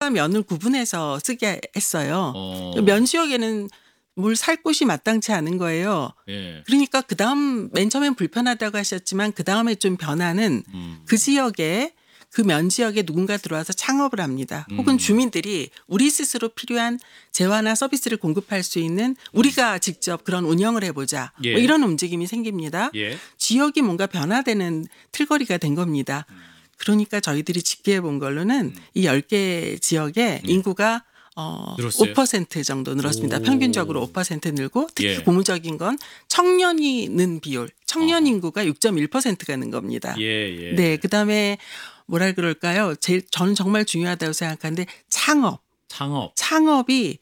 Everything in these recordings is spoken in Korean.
인구와 면을 구분해서 쓰게 했어요. 면 지역에는 뭘 살 곳이 마땅치 않은 거예요. 예. 그러니까 그다음 맨 처음엔 불편하다고 하셨지만 그다음에 좀 변화는 그 지역에 그 면 지역에 누군가 들어와서 창업을 합니다. 혹은 주민들이 우리 스스로 필요한 재화나 서비스를 공급할 수 있는 우리가 직접 그런 운영을 해보자. 예. 뭐 이런 움직임이 생깁니다. 예. 지역이 뭔가 변화되는 틀거리가 된 겁니다. 그러니까 저희들이 집계해 본 걸로는 이 10개 지역의 인구가 늘었어요? 5% 정도 늘었습니다. 오. 평균적으로 5% 늘고 특히 예. 고무적인 건 청년이 는 비율, 청년 인구가 6.1%가 는 겁니다. 예. 네, 그다음에 뭐라 그럴까요? 저는 정말 중요하다고 생각하는데 창업이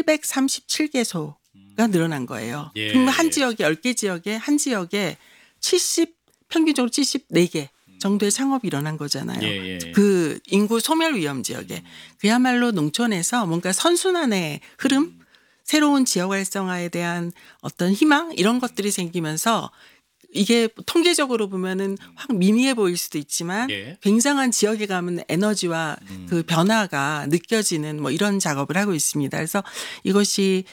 737개소가 늘어난 거예요. 예. 그럼 한 지역에 10개 지역에 한 지역에 평균적으로 74개 정도의 창업이 일어난 거잖아요. 예. 그 인구 소멸 위험 지역에 그야말로 농촌에서 뭔가 선순환의 흐름, 새로운 지역 활성화에 대한 어떤 희망 이런 것들이 생기면서 이게 통계적으로 보면은 확 미미해 보일 수도 있지만 예. 굉장한 지역에 가면 에너지와 그 변화가 느껴지는 뭐 이런 작업을 하고 있습니다. 그래서 이것이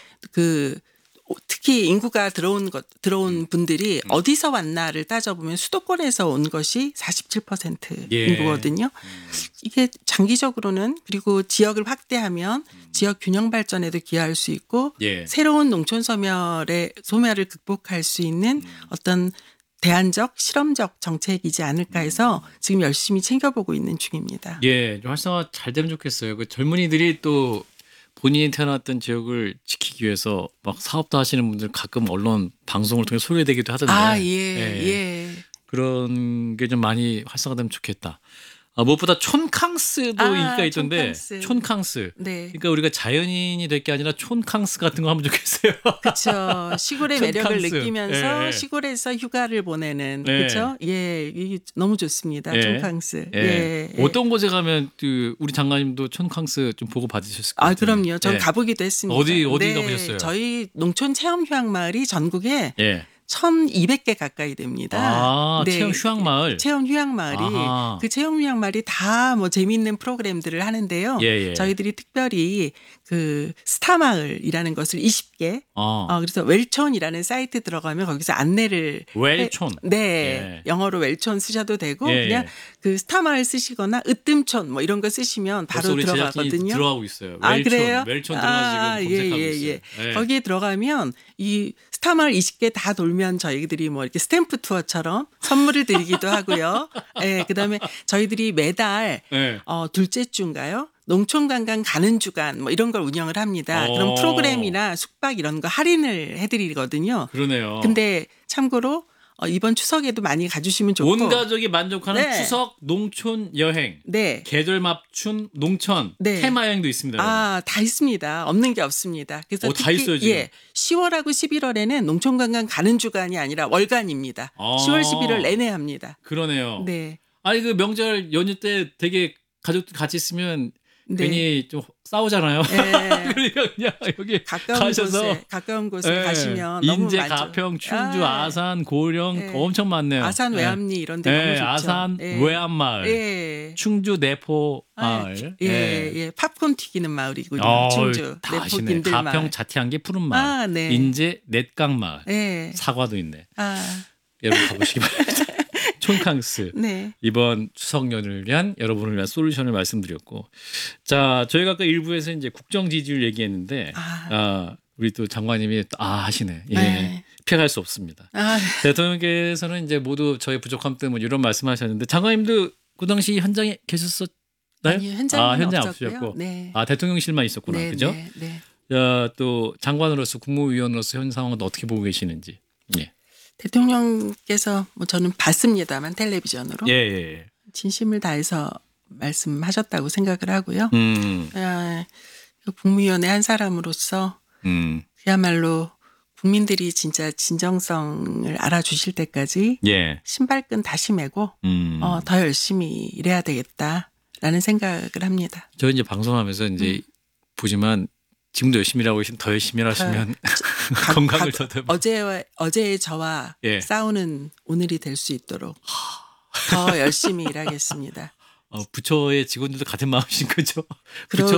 특히 인구가 들어온 분들이 어디서 왔나를 따져보면 수도권에서 온 것이 47% 예. 인구거든요. 이게 장기적으로는 그리고 지역을 확대하면 지역 균형 발전에도 기여할 수 있고 예. 새로운 농촌 소멸을 극복할 수 있는 어떤 대안적 실험적 정책이지 않을까 해서 지금 열심히 챙겨보고 있는 중입니다. 예, 좀 활성화 잘 되면 좋겠어요. 그 젊은이들이 또 본인이 태어났던 지역을 지키기 위해서 막 사업도 하시는 분들 가끔 언론 방송을 통해 소개되기도 하던데. 예. 그런 게 좀 많이 활성화되면 좋겠다. 무엇보다 촌캉스도 인기가 있던데. 촌캉스. 네. 그러니까 우리가 자연인이 될 게 아니라 촌캉스 같은 거 하면 좋겠어요. 그렇죠. 시골의 매력을 촌캉스. 느끼면서 예. 시골에서 휴가를 보내는 예. 그렇죠. 예, 이게 너무 좋습니다. 예. 촌캉스. 예. 어떤 곳에 가면 우리 장관님도 촌캉스 좀 보고 받으셨을 것 같아요. 그럼요. 전 가보기도 했습니다. 어디 가보셨어요? 저희 농촌 체험 휴양마을이 전국에 예. 1,200개 가까이 됩니다. 체험 휴양마을. 체험 휴양마을이 그 체험 휴양마을이 다 뭐 재미있는 프로그램들을 하는데요. 예. 저희들이 특별히 그 스타마을이라는 것을 20개. 그래서 웰촌이라는 사이트 들어가면 거기서 안내를 웰촌. 네, 영어로 웰촌 쓰셔도 되고 그냥 그 스타마을 쓰시거나 으뜸촌 뭐 이런 거 쓰시면 바로 우리 들어가거든요. 들어가고 있어요. 그래요? 웰촌 들어가지고 검색하고 있어요. 예. 거기에 들어가면 이 스타마을 20개 다 돌면 저희들이 뭐 이렇게 스탬프 투어처럼 선물을 드리기도 하고요. 예, 그다음에 저희들이 매달 둘째 주인가요? 농촌관광 가는 주간 뭐 이런 걸 운영을 합니다. 그럼 프로그램이나 숙박 이런 거 할인을 해드리거든요. 그러네요. 근데 참고로 이번 추석에도 많이 가주시면 좋고. 온 가족이 만족하는 추석 농촌 여행. 네. 계절 맞춘 농촌 테마 여행도 있습니다. 다 있습니다. 없는 게 없습니다. 그래서 다 있어요, 지금. 10월하고 11월에는 농촌관광 가는 주간이 아니라 월간입니다. 10월, 11월 내내 합니다. 그러네요. 네. 아니 그 명절 연휴 때 되게 가족들 같이 있으면 괜히 좀 싸우잖아요. 그러니까 그냥 여기 가까운 곳에 가시면 너무 인제, 많죠. 가평, 충주, 아산, 고령 엄청 많네요. 아산 외암리 이런 데 너무 좋죠. 아산 외암마을, 충주 내포 마을. 팝콘 튀기는 마을이군요. 충주 내포 김들 마을. 가평 자티한 게 푸른 마을. 인제 넷강 마을. 사과도 있네. 여러분 가보시기 바랍니다. 촌캉스. 이번 추석 연휴를 위한 여러분을 위한 솔루션을 말씀드렸고, 자 저희가 아까 일부에서 이제 국정 지지율 얘기했는데, 우리 또 장관님이 하시네. 피해갈 수 없습니다. 대통령께서는 이제 모두 저희 부족함 때문에 이런 말씀하셨는데, 장관님도 그 당시 현장에 계셨었나요? 아니요, 현장 없으셨고, 대통령실만 있었구나, 그죠? 또 장관으로서 국무위원으로서 현 상황은 어떻게 보고 계시는지. 대통령께서 저는 봤습니다만 텔레비전으로 예. 진심을 다해서 말씀하셨다고 생각을 하고요. 국무위원의 한 사람으로서 그야말로 국민들이 진짜 진정성을 알아주실 때까지 신발끈 다시 매고 더 열심히 일해야 되겠다라는 생각을 합니다. 저 이제 방송하면서 이제 보지만 지금도 열심히 일하고 계시면 더 열심히 하시면 건강을 더 어제의 저와 싸우는 오늘이 될 수 있도록 더 열심히 일하겠습니다. 부처의 직원들도 같은 마음이신 거죠?